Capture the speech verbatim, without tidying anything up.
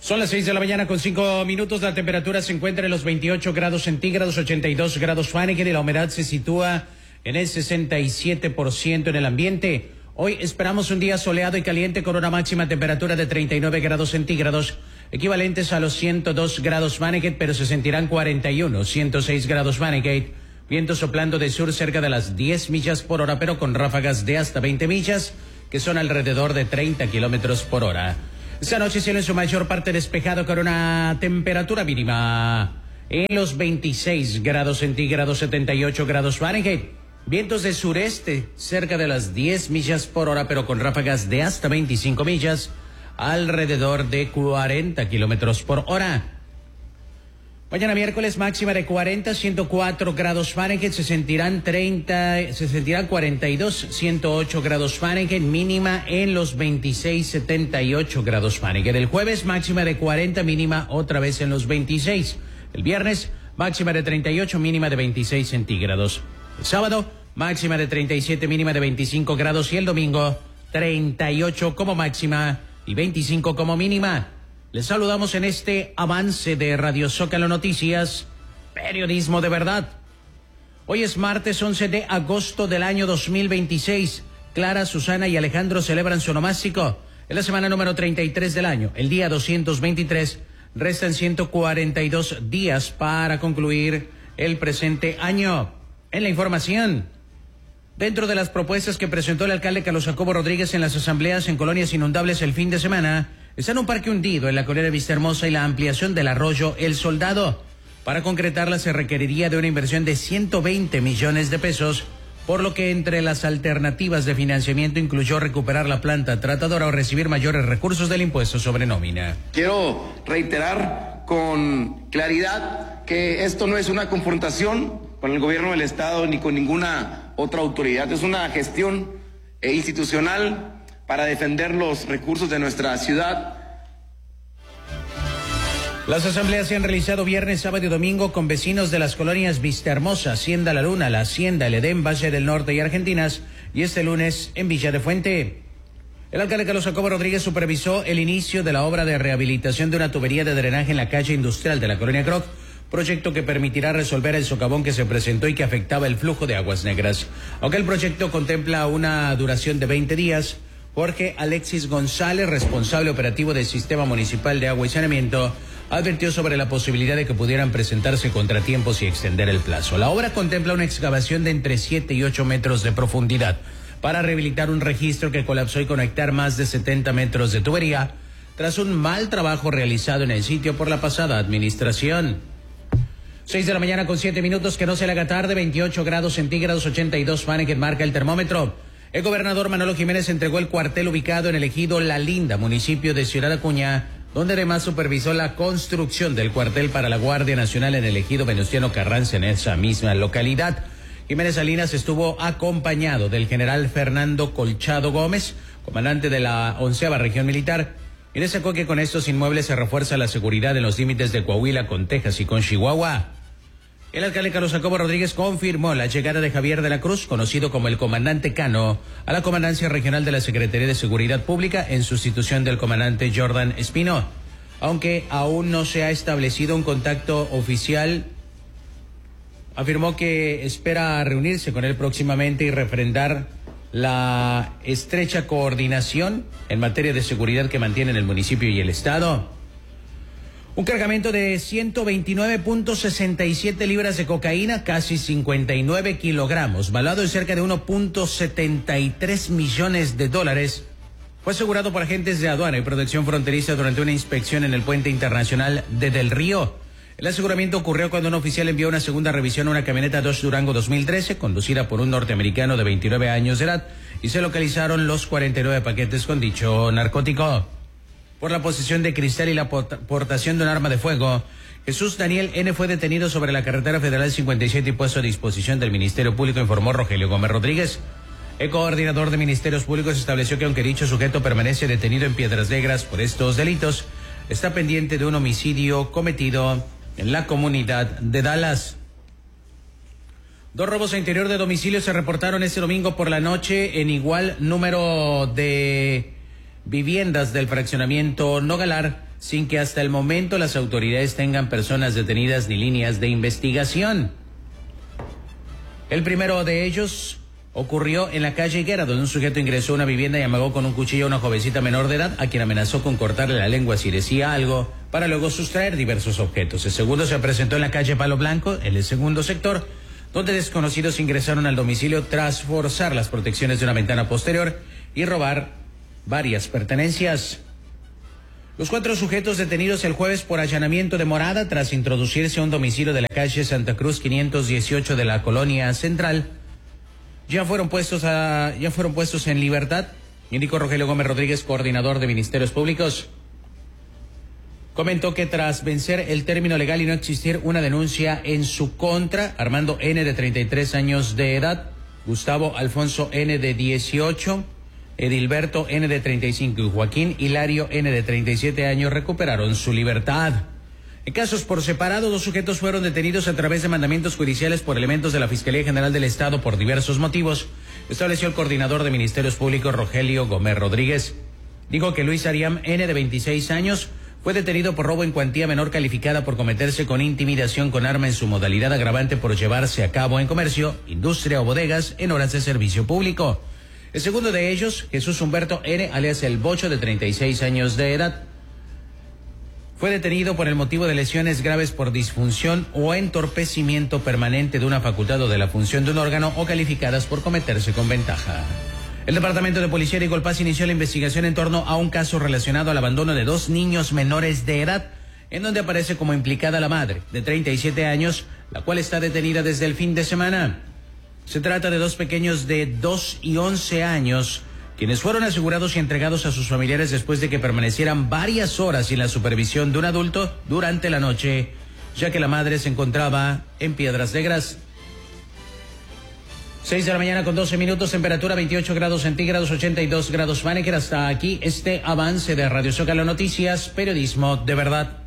Son las seis de la mañana con cinco minutos. La temperatura se encuentra en los veintiocho grados centígrados, ochenta y dos grados Fahrenheit, y la humedad se sitúa en el sesenta y siete por ciento en el ambiente. Hoy esperamos un día soleado y caliente con una máxima temperatura de treinta y nueve grados centígrados, equivalentes a los ciento dos grados Fahrenheit, pero se sentirán cuarenta y uno, ciento seis grados Fahrenheit. Viento soplando de sur cerca de las diez millas por hora, pero con ráfagas de hasta veinte millas, que son alrededor de treinta kilómetros por hora. Esta noche cielo en su mayor parte despejado con una temperatura mínima en los veintiséis grados centígrados, setenta y ocho grados Fahrenheit. Vientos de sureste cerca de las diez millas por hora, pero con ráfagas de hasta veinticinco millas, alrededor de cuarenta kilómetros por hora. Mañana miércoles máxima de cuarenta, ciento cuatro grados Fahrenheit, se sentirán treinta, se sentirán cuarenta y dos, ciento ocho grados Fahrenheit, mínima en los veintiséis, setenta y ocho grados Fahrenheit. El jueves máxima de cuarenta, mínima otra vez en los veintiséis. El viernes máxima de treinta y ocho, mínima de veintiséis centígrados. El sábado máxima de treinta y siete, mínima de veinticinco grados, y el domingo treinta y ocho como máxima y veinticinco como mínima. Les saludamos en este avance de Radio Zócalo Noticias, periodismo de verdad. Hoy es martes once de agosto del año dos mil veintiséis. Clara, Susana y Alejandro celebran su onomástico. Es la semana número treinta y tres del año, el día doscientos veintitrés. Restan ciento cuarenta y dos días para concluir el presente año. En la información, dentro de las propuestas que presentó el alcalde Carlos Jacobo Rodríguez en las asambleas en colonias inundables el fin de semana, están un parque hundido en la colonia Vistahermosa y la ampliación del arroyo El Soldado. Para concretarla se requeriría de una inversión de ciento veinte millones de pesos, por lo que entre las alternativas de financiamiento incluyó recuperar la planta tratadora o recibir mayores recursos del impuesto sobre nómina. Quiero reiterar con claridad que esto no es una confrontación con el gobierno del Estado ni con ninguna otra autoridad. Es una gestión institucional para defender los recursos de nuestra ciudad. Las asambleas se han realizado viernes, sábado y domingo con vecinos de las colonias Vistahermosa, Hacienda La Luna, La Hacienda, El Edén, Valle del Norte y Argentinas, y este lunes en Villa de Fuente. El alcalde Carlos Jacobo Rodríguez supervisó el inicio de la obra de rehabilitación de una tubería de drenaje en la calle industrial de la colonia Croc, proyecto que permitirá resolver el socavón que se presentó y que afectaba el flujo de aguas negras. Aunque el proyecto contempla una duración de veinte días, Jorge Alexis González, responsable operativo del Sistema Municipal de Agua y Saneamiento, advirtió sobre la posibilidad de que pudieran presentarse contratiempos y extender el plazo. La obra contempla una excavación de entre siete y ocho metros de profundidad para rehabilitar un registro que colapsó y conectar más de setenta metros de tubería, tras un mal trabajo realizado en el sitio por la pasada administración. Seis de la mañana con siete minutos, que no se le haga tarde, veintiocho grados centígrados, ochenta y dos Fahrenheit marca el termómetro. El gobernador Manolo Jiménez entregó el cuartel ubicado en el ejido La Linda, municipio de Ciudad Acuña, donde además supervisó la construcción del cuartel para la Guardia Nacional en el ejido Venustiano Carranza en esa misma localidad. Jiménez Salinas estuvo acompañado del general Fernando Colchado Gómez, comandante de la onceava Región Militar, y destacó que con estos inmuebles se refuerza la seguridad en los límites de Coahuila con Texas y con Chihuahua. El alcalde Carlos Jacobo Rodríguez confirmó la llegada de Javier de la Cruz, conocido como el comandante Cano, a la comandancia regional de la Secretaría de Seguridad Pública en sustitución del comandante Jordan Espino. Aunque aún no se ha establecido un contacto oficial, afirmó que espera reunirse con él próximamente y refrendar la estrecha coordinación en materia de seguridad que mantienen el municipio y el estado. Un cargamento de ciento veintinueve punto sesenta y siete libras de cocaína, casi cincuenta y nueve kilogramos, valuado en cerca de uno punto setenta y tres millones de dólares, fue asegurado por agentes de aduana y protección fronteriza durante una inspección en el puente internacional de Del Río. El aseguramiento ocurrió cuando un oficial envió una segunda revisión a una camioneta Dodge Durango dos mil trece, conducida por un norteamericano de veintinueve años de edad, y se localizaron los cuarenta y nueve paquetes con dicho narcótico. Por la posesión de cristal y la portación de un arma de fuego, Jesús Daniel N. fue detenido sobre la carretera federal cincuenta y siete y puesto a disposición del Ministerio Público, informó Rogelio Gómez Rodríguez. El coordinador de Ministerios Públicos estableció que aunque dicho sujeto permanece detenido en Piedras Negras por estos delitos, está pendiente de un homicidio cometido en la comunidad de Dallas. Dos robos a interior de domicilio se reportaron este domingo por la noche en igual número de viviendas del fraccionamiento Nogalar, sin que hasta el momento las autoridades tengan personas detenidas ni líneas de investigación. El primero de ellos ocurrió en la calle Higuera, donde un sujeto ingresó a una vivienda y amagó con un cuchillo a una jovencita menor de edad, a quien amenazó con cortarle la lengua si decía algo, para luego sustraer diversos objetos. El segundo se presentó en la calle Palo Blanco, en el segundo sector, donde desconocidos ingresaron al domicilio tras forzar las protecciones de una ventana posterior y robar varias pertenencias. Los cuatro sujetos detenidos el jueves por allanamiento de morada tras introducirse a un domicilio de la calle Santa Cruz quinientos dieciocho de la Colonia Central ya fueron puestos a, ya fueron puestos en libertad, indicó Rogelio Gómez Rodríguez, coordinador de Ministerios Públicos. Comentó que tras vencer el término legal y no existir una denuncia en su contra, Armando N., de treinta y tres años de edad, Gustavo Alfonso N., de dieciocho, Edilberto N., de treinta y cinco y Joaquín Hilario N., de treinta y siete años recuperaron su libertad. En casos por separado, dos sujetos fueron detenidos a través de mandamientos judiciales por elementos de la Fiscalía General del Estado por diversos motivos, estableció el coordinador de Ministerios Públicos, Rogelio Gómez Rodríguez. Dijo que Luis Ariam N., de veintiséis años, fue detenido por robo en cuantía menor calificada por cometerse con intimidación con arma en su modalidad agravante por llevarse a cabo en comercio, industria o bodegas en horas de servicio público. El segundo de ellos, Jesús Humberto N., alias El Bocho, de treinta y seis años de edad, fue detenido por el motivo de lesiones graves por disfunción o entorpecimiento permanente de una facultad o de la función de un órgano o calificadas por cometerse con ventaja. El Departamento de Policía de Golpaz inició la investigación en torno a un caso relacionado al abandono de dos niños menores de edad, en donde aparece como implicada la madre, de treinta y siete años, la cual está detenida desde el fin de semana. Se trata de dos pequeños de dos y once años, quienes fueron asegurados y entregados a sus familiares después de que permanecieran varias horas sin la supervisión de un adulto durante la noche, ya que la madre se encontraba en Piedras Negras. seis de la mañana con doce minutos, temperatura veintiocho grados centígrados, ochenta y dos grados Fahrenheit. Hasta aquí este avance de Radio Zócalo Noticias, periodismo de verdad.